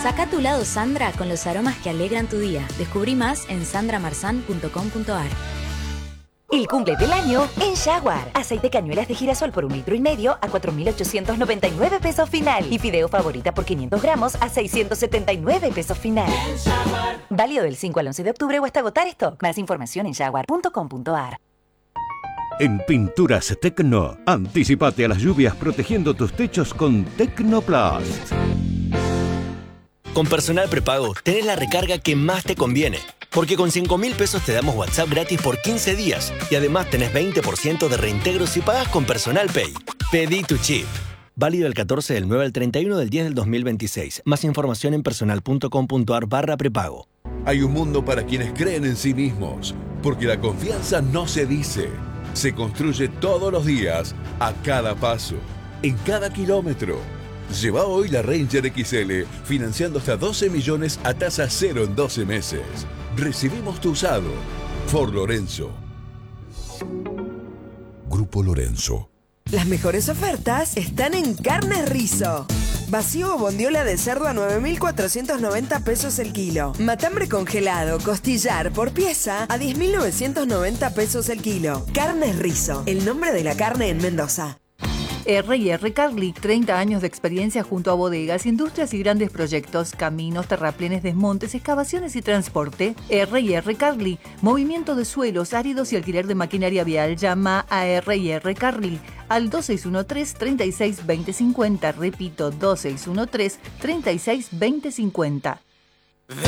Saca tu lado Sandra con los aromas que alegran tu día. Descubrí más en sandramarzan.com.ar. El cumple del año en Jaguar. Aceite cañuelas de girasol por 1,5 litros a 4.899 pesos final. Y fideo favorita por 500 gramos a 679 pesos final. Válido del 5 al 11 de octubre o hasta agotar stock. Más información en jaguar.com.ar. En Pinturas Tecno, anticipate a las lluvias protegiendo tus techos con Tecnoplast. Con Personal Prepago tenés la recarga que más te conviene. Porque con 5.000 pesos te damos WhatsApp gratis por 15 días. Y además tenés 20% de reintegro si pagas con Personal Pay. Pedí tu chip. Válido del 14 del 9 al 31 del 10 del 2026. Más información en personal.com.ar/prepago. Hay un mundo para quienes creen en sí mismos. Porque la confianza no se dice. Se construye todos los días, a cada paso, en cada kilómetro. Lleva hoy la Ranger XL, financiando hasta 12 millones a tasa cero en 12 meses. Recibimos tu usado. Ford Lorenzo. Grupo Lorenzo. Las mejores ofertas están en Carnes Rizo. Vacío o bondiola de cerdo a 9.490 pesos el kilo. Matambre congelado, costillar por pieza a 10.990 pesos el kilo. Carnes Rizo, el nombre de la carne en Mendoza. R&R Carly, 30 años de experiencia junto a bodegas, industrias y grandes proyectos, caminos, terraplenes, desmontes, excavaciones y transporte. R&R Carly, movimiento de suelos áridos y alquiler de maquinaria vial. Llama a R&R Carly al 2613-362050. Repito, 2613-362050.